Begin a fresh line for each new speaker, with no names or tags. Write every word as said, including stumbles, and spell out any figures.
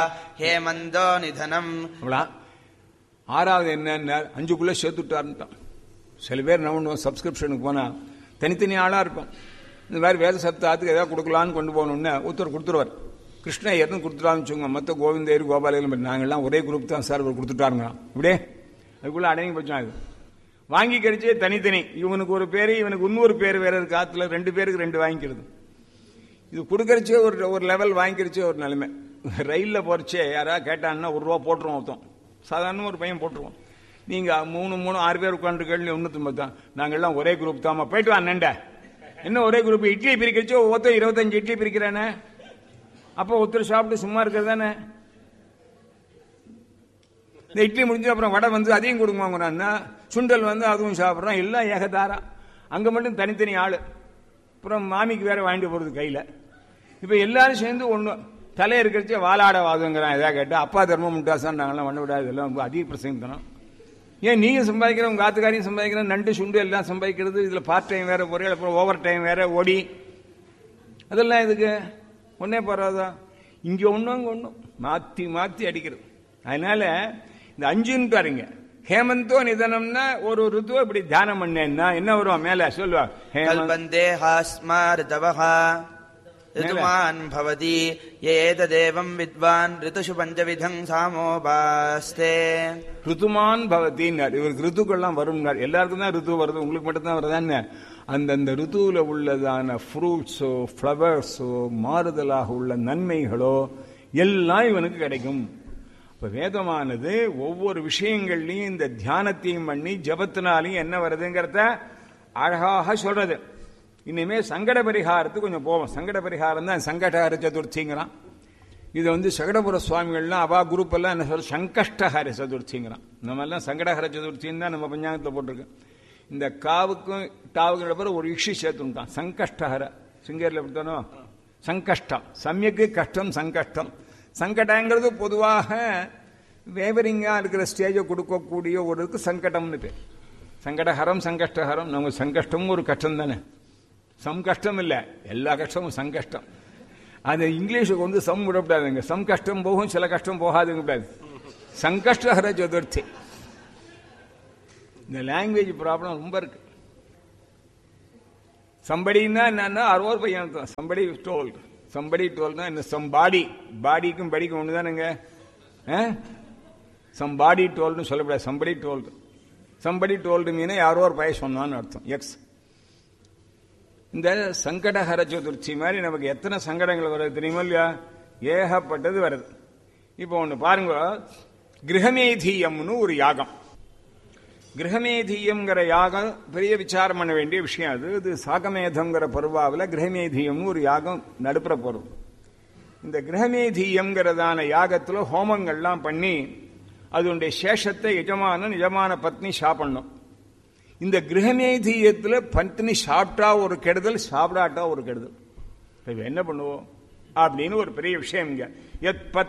ஹேமந்தோ நிதனம்.
ஆறாவது என்ன, அஞ்சுக்குள்ள சேர்த்துட்டாருன்ட்டான். சில பேர் என்ன பண்ணுவோம், சப்ஸ்கிரிப்ஷனுக்கு போனா தனித்தனி ஆளா இருப்பான். இந்த மாதிரி வேத சப்தாத்துக்கு ஏதாவது கொடுக்கலான்னு கொண்டு போகணும்னு ஒருத்தர் கொடுத்துருவார். கிருஷ்ணயர்னு கொடுத்துட்டான்னு வச்சுக்கோங்க, மற்ற கோவிந்தேர் கோபாலயம் நாங்கள்லாம் ஒரே குரூப் தான் சார், அவர் கொடுத்துட்டாருங்க. இப்படியே அதுக்குள்ள அடங்கி போச்சோம். அது வாங்கி கழிச்சே தனித்தனி, இவனுக்கு ஒரு பேரு இவனுக்கு இன்னொரு பேர் வேற இருக்கு. ஆத்துல ரெண்டு பேருக்கு ரெண்டு வாங்கிக்கிறது. இது கொடுக்கறச்சே ஒரு ஒரு லெவல், வாங்கிக்கிறச்சே ஒரு நிலைமை. ரயில்ல போறச்சே யாராவது கேட்டான்னா ஒரு ரூபா போட்டுருவோம். ஒருத்தன் சாதாரண ஒரு பையன் போட்டுருவோம். நீங்க மூணு மூணு ஆறு பேர் உட்காந்து கேள்வி ஒண்ணு தான், நாங்கள்லாம் ஒரே குரூப் தாமா, போயிட்டு வாண்ணண்ட. என்ன ஒரே குரூப், இட்லி பிரிக்கிறச்சோ ஒருத்தர் இருபத்தஞ்சு இட்லி பிரிக்கிறானே, அப்போ ஒருத்தர் சாப்பிட்டு சும்மா இருக்கிறதானே. இந்த இட்லி முடிஞ்ச அப்புறம் வடை வந்து அதையும் கொடுக்குவாங்கன்னா, சுண்டல் வந்து அதுவும் சாப்பிட்றான். எல்லாம் ஏகதாரா. அங்க மட்டும் தனித்தனி ஆளு. அப்புறம் மாமிக்கு வேற வாங்கிட்டு போறது கையில. இப்ப எல்லாரும் சேர்ந்து ஒண்ணு தலை இருக்கிறச்சே வாலாட வாதுங்கிறான். எதாவது கேட்டா அப்பா தர்மம் முட்டாசான் நாங்களாம் பண்ண விடாது, எல்லாம் அதிக பிரசங்கத்தனம். ஏன் நீங்க சம்பாதிக்கிற உங்க ஆத்துக்காரையும் சம்பாதிக்கிற, நண்டு சுண்டு எல்லாம் சம்பாதிக்கிறது. இதுல பார்ட் டைம் வேற பொருள், அப்புறம் ஓவர் டைம் வேற ஓடி, அதெல்லாம் இதுக்கு ஒன்னே போறாதா? இங்க ஒண்ணும் அங்க ஒண்ணும் மாத்தி மாத்தி அடிக்கிறது. அதனால இந்த அஞ்சுன்னு பாருங்க. ஹேமந்தோ நிதனம்னா ஒரு ருத்துவ இப்படி தியானம் பண்ணேன்னா என்ன வரும் மேல சொல்லுவா,
ऋतुमान् भवति एतदेवं विद्वान् ऋतुषु பஞ்சவிதம் சாமோபாஸ்தே.
ऋतुமான் பவதின்னார். இவருக்கு ருத்துக்கள்லாம் வரும். எல்லாருக்கும் தான் ருத்து வருது, உங்களுக்கு மட்டும் தான் வருதான்னு. அந்தந்த ருத்துவில் உள்ளதான ஃப்ரூட்ஸோ ஃப்ளவர்ஸோ மாறுதலாக உள்ள நன்மைகளோ எல்லாம் இவனுக்கு கிடைக்கும். இப்ப வேதமானது ஒவ்வொரு விஷயங்கள்லையும் இந்த தியானத்தையும் பண்ணி ஜபத்தினாலையும் என்ன வருதுங்கிறத அழகாக சொல்றது. இனிமே சங்கட பரிகாரத்துக்கு கொஞ்சம் போவோம். சங்கட பரிகாரம் தான் சங்கடஹர சதுர்த்திங்கிறான். இது வந்து சகடபுர சுவாமிகள்லாம் அவா குரூப் எல்லாம் என்ன சொல்ற, சங்கஷ்டஹர சதுர்த்திங்கிறான். நம்ம எல்லாம் சங்கடஹர சதுர்த்தின்னு தான் நம்ம பஞ்சாங்கத்தில் போட்டிருக்கோம். இந்த காவுக்கும் டாவுக்கு பிறகு ஒரு இஷி சேர்த்துட்டான், சங்கஷ்டஹர. சிங்கேரில் எப்படித்தானோ சங்கஷ்டம், சமயக்கு கஷ்டம் சங்கஷ்டம். சங்கடங்கிறது பொதுவாக வேவரிங்கா இருக்கிற ஸ்டேஜை கொடுக்கக்கூடிய ஒரு சங்கடம்னு பேர். சங்கடஹரம் சங்கஷ்டஹரம். நம்ம சங்கஷ்டமும் ஒரு கஷ்டம் தானே, சம் கஷ்டம் இல்ல, எல்லா கஷ்டமும் சங்கஷ்டம். அது இங்கிலீஷுக்கு வந்து சம் விடப்படாதுங்க. சம் கஷ்டம் போகும், சில கஷ்டம் போகாதுங்க கூடாது. சங்கஷ்டஹர சதுர்த்தி. இந்த லாங்குவேஜ் ப்ராப்ளம் ரொம்ப இருக்கு. சம்படின்னா என்னன்னா அறுபது பையன் தான். சம்படி டோல்டு, சம்படி டோல்னா என்ன, சம் பாடி, பாடிக்கும் படிக்கும் ஒண்ணுதானுங்க. சம் பாடி டோல்டுன்னு சொல்லக்கூடாது, சம்படி டோல்டு. சம்படி டோல்டு மீன யாரோ ஒரு பையன் சொன்னான்னு அர்த்தம். எக்ஸ். இந்த சங்கடஹர சதுர்த்தி மாதிரி நமக்கு எத்தனை சங்கடங்கள் வருது தெரியுமா இல்லையா? ஏகப்பட்டது வருது. இப்போ ஒண்ணு பாருங்க, கிரகமேதீயம்னு ஒரு யாகம். கிரகமேதீயம்ங்கிற யாகம் பெரிய விசாரம் பண்ண வேண்டிய விஷயம். அது இது சாகமேதம்ங்கிற பருவாவில் கிரகமேதீயம்னு ஒரு யாகம் நடுப்புற போறது. இந்த கிரகமேதீயம்ங்கிறதான யாகத்துல ஹோமங்கள்லாம் பண்ணி அதனுடைய சேஷத்தை எஜமான நிஜமான பத்னி சாப்பிடணும். இந்த கிரகமேதீயத்துல பத்னி சாப்பிட்டா ஒரு கெடுதல், சாப்பிடாட்டா ஒரு கெடுதல். என்ன பண்ணுவோம் அப்படின்னு ஒரு பெரிய விஷயம். இங்க எத்